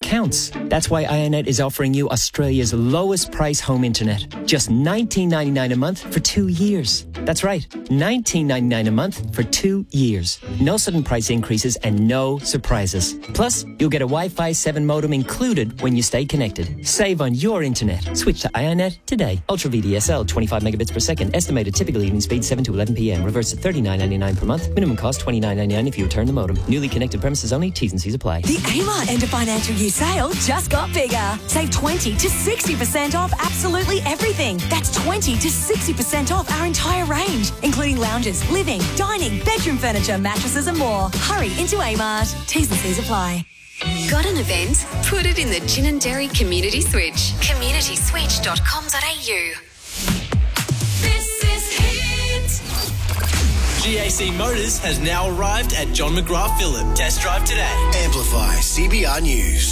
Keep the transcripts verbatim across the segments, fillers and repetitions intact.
counts. That's why iiNet is offering you Australia's lowest price home internet. Just nineteen ninety-nine a month for two years. That's right, nineteen ninety-nine a month for two years. No sudden price increases and no surprises. Plus, you'll get a Wi-Fi seven modem included when you stay connected. Save on your internet. Switch to iiNet today. Ultra V D S L, twenty-five megabits per second. Estimated typical evening speed seven to eleven p.m. Reverse at thirty-nine ninety-nine per month. Minimum cost twenty-nine ninety-nine if you return the modem. Newly connected premises only. T's and C's apply. The Amart end of financial year sale just got bigger. Save twenty to sixty percent off absolutely everything. That's twenty to sixty percent off our entire range, including lounges, living, dining, bedroom furniture, mattresses and more. Hurry into Amart. T's and C's apply. Got an event? Put it in the Gin and Dairy Community Switch. community switch dot com dot a u. This is Hit. G A C Motors has now arrived at John McGrath Phillip. Test drive today. Amplify C B R News.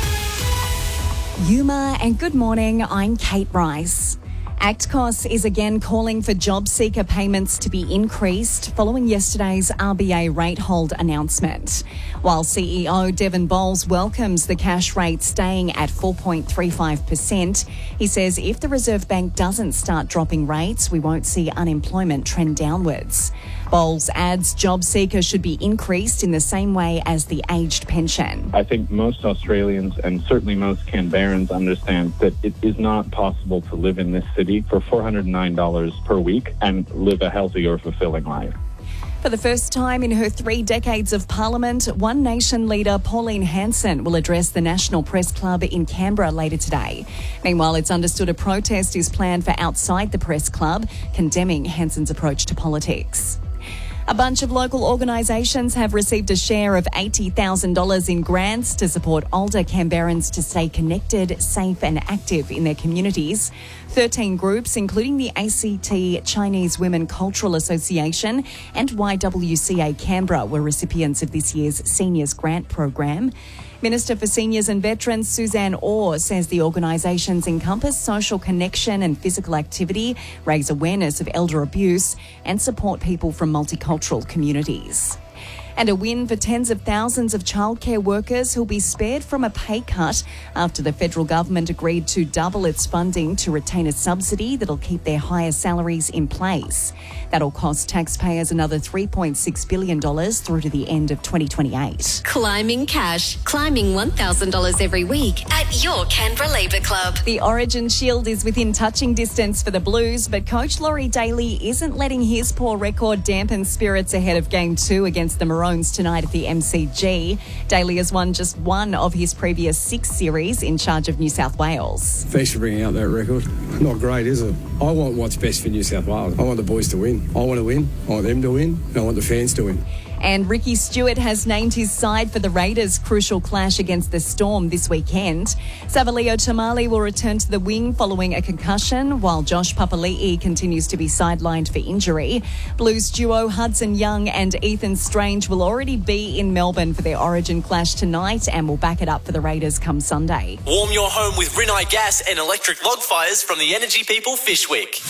Yuma and good morning, I'm Kate Rice. ACTCOS is again calling for job seeker payments to be increased following yesterday's R B A rate hold announcement. While C E O Devon Bowles welcomes the cash rate staying at four point three five percent, he says if the Reserve Bank doesn't start dropping rates, we won't see unemployment trend downwards. Bowles adds job seekers should be increased in the same way as the aged pension. I think most Australians and certainly most Canberrans understand that it is not possible to live in this city for four hundred nine dollars per week and live a healthy or fulfilling life. For the first time in her three decades of Parliament, One Nation leader Pauline Hanson will address the National Press Club in Canberra later today. Meanwhile, it's understood a protest is planned for outside the Press Club, condemning Hanson's approach to politics. A bunch of local organisations have received a share of eighty thousand dollars in grants to support older Canberrans to stay connected, safe and active in their communities. thirteen groups, including the A C T Chinese Women Cultural Association and Y W C A Canberra, were recipients of this year's Seniors Grant Program. Minister for Seniors and Veterans Suzanne Orr says the organisations encompass social connection and physical activity, raise awareness of elder abuse and support people from multicultural communities. And a win for tens of thousands of childcare workers who'll be spared from a pay cut after the federal government agreed to double its funding to retain a subsidy that'll keep their higher salaries in place. That'll cost taxpayers another three point six billion dollars through to the end of twenty twenty-eight. Climbing cash. Climbing one thousand dollars every week at your Canberra Labour Club. The Origin Shield is within touching distance for the Blues, but coach Laurie Daly isn't letting his poor record dampen spirits ahead of Game two against the Maroons tonight at the M C G. Daly has won just one of his previous six series in charge of New South Wales. Thanks for bringing out that record. Not great, is it? I want what's best for New South Wales. I want the boys to win. I want to win. I want them to win. And I want the fans to win. And Ricky Stewart has named his side for the Raiders' crucial clash against the Storm this weekend. Savalio Tamale will return to the wing following a concussion, while Josh Papali'i continues to be sidelined for injury. Blues duo Hudson Young and Ethan Strange will already be in Melbourne for their Origin clash tonight and will back it up for the Raiders come Sunday. Warm your home with Rinnai Gas and electric log fires from the Energy People Fishwick.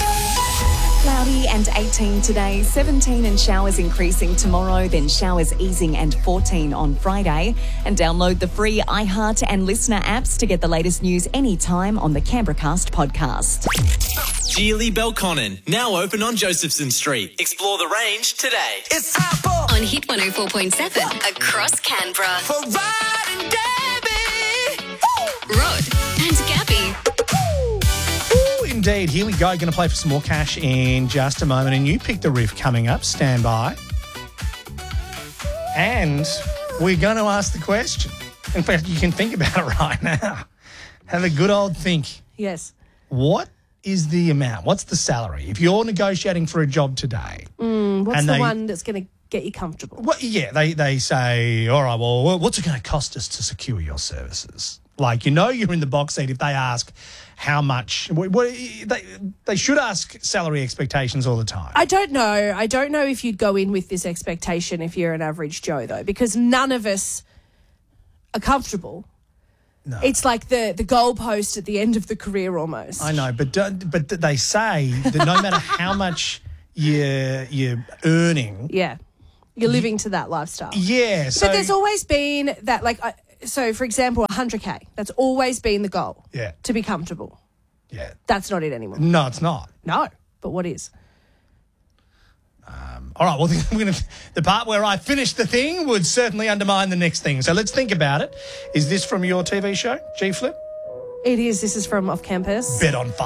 Cloudy and eighteen today, seventeen and showers increasing tomorrow, then showers easing and fourteen on Friday. And download the free iHeart and Listener apps to get the latest news anytime on the Canberracast podcast. Geely Belconnen, now open on Josephson Street. Explore the range today. It's time for On Hit one oh four point seven across Canberra. for Rod and Gabby. Rod and Gabby. Indeed, here we go. Going to play for some more cash in just a moment. And you picked the riff coming up. Stand by. And we're going to ask the question. In fact, you can think about it right now. Have a good old think. Yes. What is the amount? What's the salary? If you're negotiating for a job today. Mm, what's and the they, one that's going to get you comfortable? Well, yeah, they, they say, all right, well, what's it going to cost us to secure your services? Like, you know you're in the box seat if they ask how much. What, what, they, they should ask salary expectations all the time. I don't know. I don't know if you'd go in with this expectation if you're an average Joe, though, because none of us are comfortable. No. It's like the, the goalpost at the end of the career almost. I know, but don't, but they say that no matter how much you're, you're earning. Yeah. You're living to that lifestyle. Yeah. So but there's always been that, like, I, so for example, one hundred K. That's always been the goal. Yeah. To be comfortable. Yeah. That's not it anymore. No, it's not. No. But what is? Um, all right, well, we're gonna, the part where I finish the thing would certainly undermine the next thing. So let's think about it. Is this from your T V show, G Flip? It is. This is from Off Campus. Bet on fun.